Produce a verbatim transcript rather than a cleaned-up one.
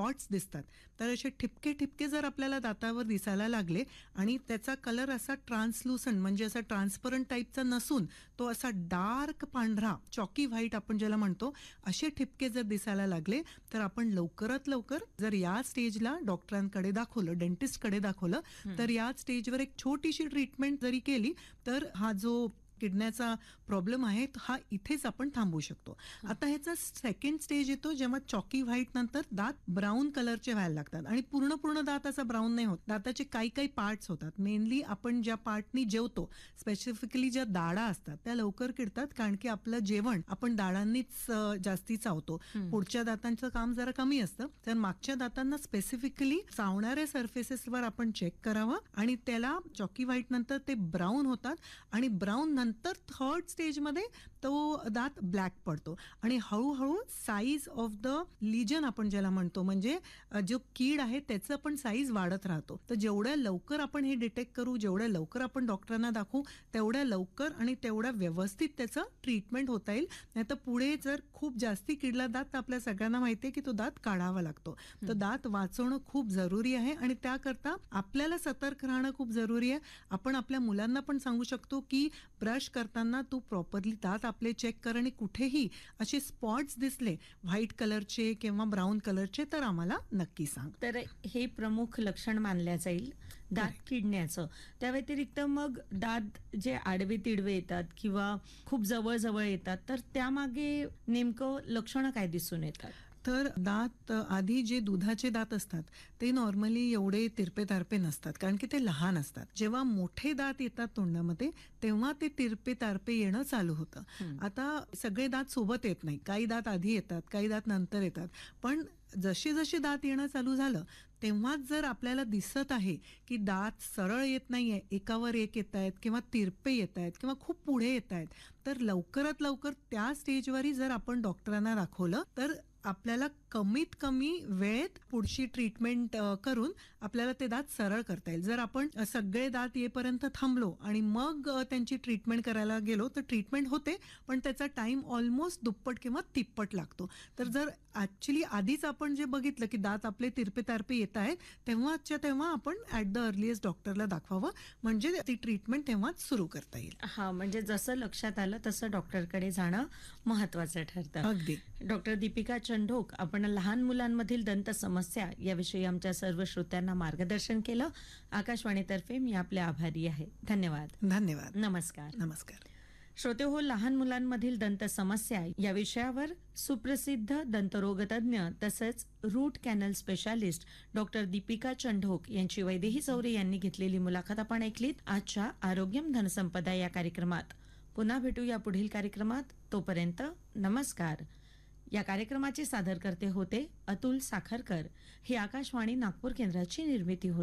Dots दिसतात, तर असे ठिपके ठिपके जर आपल्याला दातावर दिसायला लागले आणि त्याचा कलर असा ट्रान्सलुसंट म्हणजे असा ट्रान्सपरंट टाईपचा नसून तो असा डार्क पांढरा चॉकी व्हाईट आपण ज्याला म्हणतो, असे ठिपके जर दिसायला लागले तर आपण लवकरात लवकर जर या स्टेजला डॉक्टरांकडे दाखवलं, डेंटिस्टकडे दाखवलं, तर या स्टेजवर एक छोटीशी ट्रीटमेंट जरी केली तर हा जो किडण्याचा प्रॉब्लेम आहे हा इथेच आपण थांबवू शकतो. आता ह्याचा सेकंड स्टेज येतो जेव्हा चॉकी व्हाईट नंतर दात ब्राऊन कलरचे व्हायला लागतात आणि पूर्ण पूर्ण दात असा ब्राऊन नाही होत. दाताचे काही काही पार्ट्स होतात. मेनली आपण ज्या पार्टनी जेवतो, स्पेसिफिकली ज्या दाढा असतात त्या लवकर किडतात, कारण की आपलं जेवण आपण दाढांनीच जास्ती चावतो. पुढच्या दातांचं काम जरा कमी असतं, तर मागच्या दातांना स्पेसिफिकली चावणाऱ्या सर्फेसेसवर आपण चेक करावं आणि त्याला चॉकी व्हाईट नंतर ते ब्राऊन होतात आणि ब्राऊन नंतर थर्ड स्टेजमध्ये तो दात ब्लॅक पडतो आणि हळूहळू साईज ऑफ द लिजन आपण ज्याला म्हणतो, म्हणजे जो कीड आहे त्याचं पण साईज वाढत राहतो. तर जेवढ्या लवकर आपण हे डिटेक्ट करू, जेवढ्या लवकर आपण डॉक्टरांना दाखवू, तेवढ्या लवकर आणि तेवढ्या व्यवस्थित त्याचं ट्रीटमेंट होता येईल. नाही तर पुढे जर खूप जास्ती किडला दात तर आपल्या सगळ्यांना माहिती आहे की तो दात काढावा लागतो. तर दात वाचवणं खूप जरुरी आहे आणि त्याकरता आपल्याला सतर्क राहणं खूप जरुरी आहे. आपण आपल्या मुलांना पण सांगू शकतो की ब्रश करताना तू प्रॉपरली दात आपले चेक कर आणि कुठेही असे स्पॉट्स दिसले व्हाईट कलरचे किंवा ब्राऊन कलरचे तर आम्हाला नक्की सांग. तर हे प्रमुख लक्षण मानल्या जाईल दात किडण्याचं. त्या व्यतिरिक्त मग दात जे आडवे तिडवे येतात किंवा खूप जवळ जवळ येतात, तर त्यामागे नेमकं लक्षणं काय दिसून येतात? तर दात आधी जे दुधाचे दात असतात ते नॉर्मली एवढे तिरपे तारपे नसतात, कारण की ते लहान असतात. जेव्हा मोठे दात येतात तोंडामध्ये तेव्हा ते तिरपे तारपे येणं चालू होतं. आता सगळे दात सोबत येत नाही, काही दात आधी येतात, काही दात नंतर येतात. पण जसे जसे दात येणं चालू झालं तेव्हाच जर आपल्याला दिसत आहे की दात सरळ येत नाहीये, एकावर एक येत आहेत किंवा तिरपे येत आहेत किंवा खूप पुढे येत आहेत, तर लवकरात लवकर त्या स्टेजवरही जर आपण डॉक्टरांना दाखवलं तर आपल्याला कमीत कमी वेळेत पुढची ट्रीटमेंट करून आपल्याला ते दात सरळ करता येईल. जर आपण सगळे दात येईपर्यंत थांबलो आणि मग त्यांची ट्रीटमेंट करायला गेलो तर ट्रीटमेंट होते पण त्याचा टाइम ऑलमोस्ट दुप्पट किंवा तिप्पट लागतो. तर जर ऍक्च्युली आधीच आपण जे बघितलं की दात आपले तिरपे तारपे येत आहेत तेव्हाच्या तेव्हा आपण ऍट द अर्लिएस्ट डॉक्टरला दाखवावं, म्हणजे ती ट्रीटमेंट तेव्हाच सुरू करता येईल. हा, म्हणजे जसं लक्षात आलं तसं डॉक्टरकडे जाणं महत्वाचं ठरतं. अगदी. डॉक्टर दीपिका चंढोक, आपण लहान मुलांमधील दंत समस्या याविषयी आमच्या सर्व श्रोत्यांना मार्गदर्शन केलं. आकाशवाणीतर्फे मी आपले आभारी आहे. धन्यवाद. धन्यवाद. नमस्कार. नमस्कार. श्रोते हो, लहान मुलांमधील दंत समस्या या विषयावर सुप्रसिद्ध दंतरोगतज्ञ तसंच route canal specialist doctor Deepika Chandhok यांची वैदेही चौरे यांनी घेतलेली मुलाखत आपण ऐकलीत आजच्या आरोग्यम धनसंपदा या कार्यक्रमात. पुन्हा भेटू या पुढील कार्यक्रमात. तोपर्यंत नमस्कार. या कार्यक्रमाचे सादरकर्ते होते अतुल साखरकर. ही आकाशवाणी नागपूर केंद्राची निर्मिती होती.